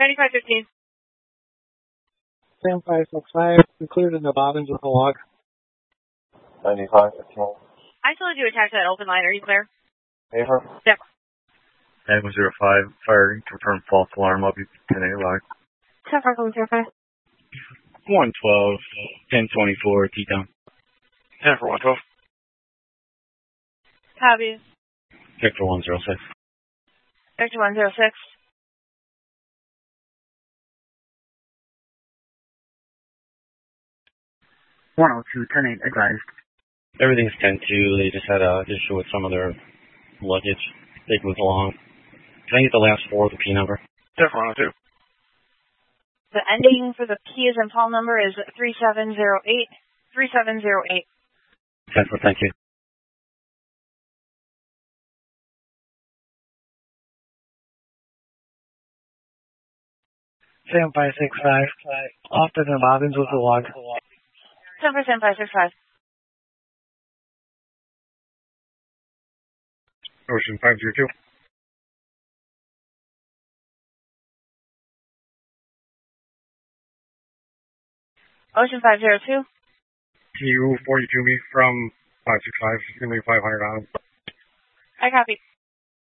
9515. Sam 565, included in the bobbins with the log. 9515. I told you to attack that open line. Are you clear? Paper. Yep. 905, fire, confirm false alarm, I'll be 10-8 log. 10-4-105. 112, 1024, T-Town. 10 for 112. Copy. Victor 106. Victor 106. Advised. Everything's 10-2, they just had an issue with some of their luggage. They moved along. Can I get the last 4 of the P number? 10 for 102. The ending for the P as in Paul number is 3708. 3708. 10 for, thank you. Sam 565, often in the bobbins with the log. 10 for Sam 565. Ocean 502. Ocean 502. Can you 42 me from 565? Give me 500 on him. I copy.